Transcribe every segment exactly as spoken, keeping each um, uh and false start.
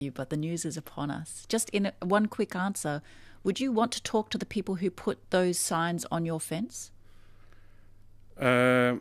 you, but the news is upon us. Just in one quick answer, would you want to talk to the people who put those signs on your fence? Uh,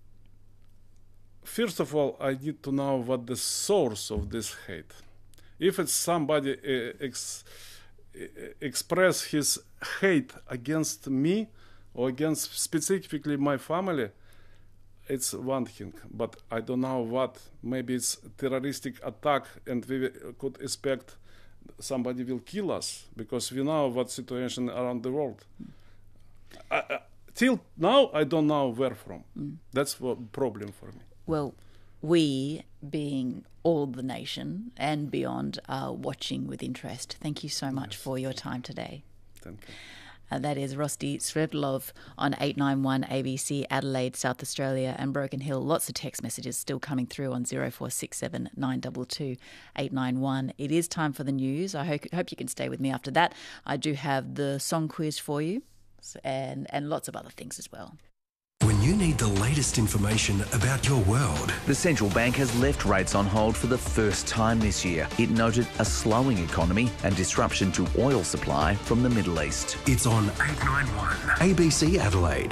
first of all, I need to know what the source of this hate. If it's somebody uh, ex- express his hate against me or against specifically my family, it's one thing, but I don't know what. Maybe it's terroristic attack and we could expect somebody will kill us because we know what situation around the world. I, I, till now, I don't know where from. Mm. That's what problem for me. Well, we, being all the nation and beyond, are watching with interest. Thank you so much yes. for your time today. Thank you. Uh, that is Rosti Sverdlov on eight nine one A B C, Adelaide, South Australia and Broken Hill. Lots of text messages still coming through on zero four six seven nine two two eight nine one. It is time for the news. I hope, hope you can stay with me after that. I do have the song quiz for you and, and lots of other things as well. When you need the latest information about your world. The central bank has left rates on hold for the first time this year. It noted a slowing economy and disruption to oil supply from the Middle East. It's on eight nine one A B C Adelaide.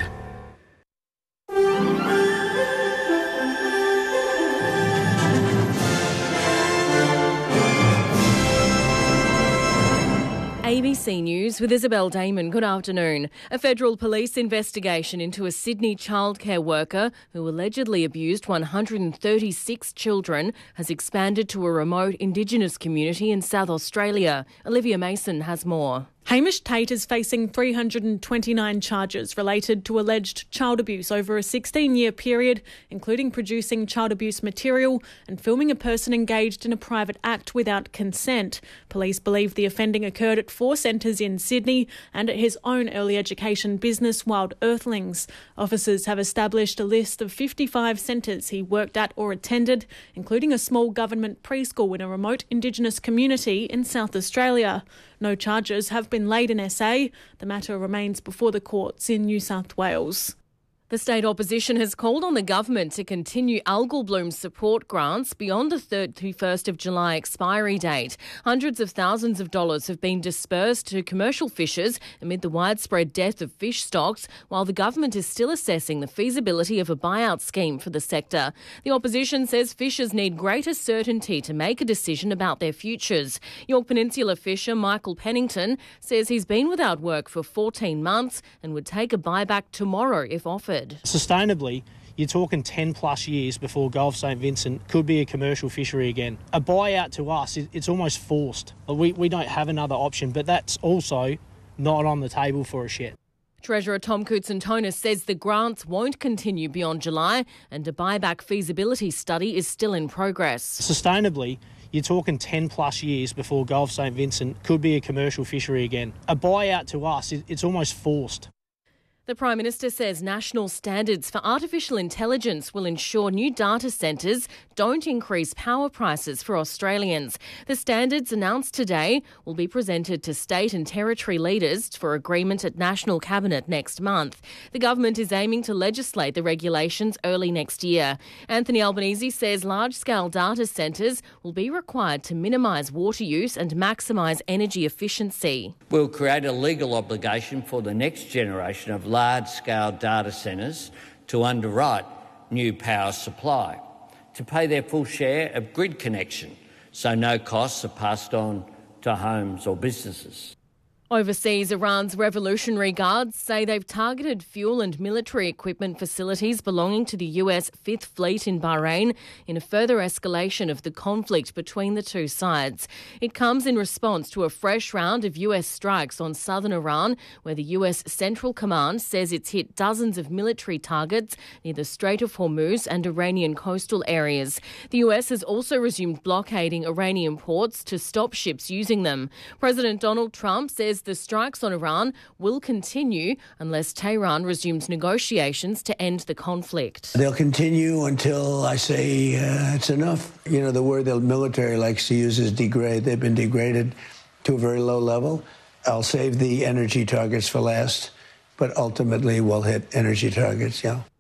A B C News with Isabel Damon. Good afternoon. A federal police investigation into a Sydney childcare worker who allegedly abused one hundred thirty-six children has expanded to a remote Indigenous community in South Australia. Olivia Mason has more. Hamish Tate is facing three hundred twenty-nine charges related to alleged child abuse over a sixteen-year period, including producing child abuse material and filming a person engaged in a private act without consent. Police believe the offending occurred at four centres in Sydney and at his own early education business, Wild Earthlings. Officers have established a list of fifty-five centres he worked at or attended, including a small government preschool in a remote Indigenous community in South Australia. No charges have been laid in S A. The matter remains before the courts in New South Wales. The state opposition has called on the government to continue algal bloom support grants beyond the thirty-first of July expiry date. Hundreds of thousands of dollars have been dispersed to commercial fishers amid the widespread death of fish stocks, while the government is still assessing the feasibility of a buyout scheme for the sector. The opposition says fishers need greater certainty to make a decision about their futures. Yorke Peninsula fisher Michael Pennington says he's been without work for fourteen months and would take a buyback tomorrow if offered. Sustainably, you're talking ten plus years before Gulf St Vincent could be a commercial fishery again. A buyout to us, it's almost forced. We, we don't have another option, but that's also not on the table for us yet. Treasurer Tom Koutsantonis says the grants won't continue beyond July and a buyback feasibility study is still in progress. Sustainably, you're talking ten plus years before Gulf St Vincent could be a commercial fishery again. A buyout to us, it's almost forced. The Prime Minister says national standards for artificial intelligence will ensure new data centres don't increase power prices for Australians. The standards announced today will be presented to state and territory leaders for agreement at National Cabinet next month. The government is aiming to legislate the regulations early next year. Anthony Albanese says large-scale data centres will be required to minimise water use and maximise energy efficiency. We'll create a legal obligation for the next generation of large-scale data centres to underwrite new power supply, to pay their full share of grid connection, so no costs are passed on to homes or businesses. Overseas, Iran's Revolutionary Guards say they've targeted fuel and military equipment facilities belonging to the U S Fifth Fleet in Bahrain in a further escalation of the conflict between the two sides. It comes in response to a fresh round of U S strikes on southern Iran, where the U S Central Command says it's hit dozens of military targets near the Strait of Hormuz and Iranian coastal areas. The U S has also resumed blockading Iranian ports to stop ships using them. President Donald Trump says the strikes on Iran will continue unless Tehran resumes negotiations to end the conflict. They'll continue until I say uh, it's enough. You know, the word the military likes to use is degrade. They've been degraded to a very low level. I'll save the energy targets for last, but ultimately we'll hit energy targets, yeah.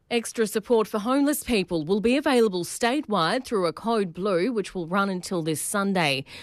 Extra support for homeless people will be available statewide through a Code Blue, which will run until this Sunday.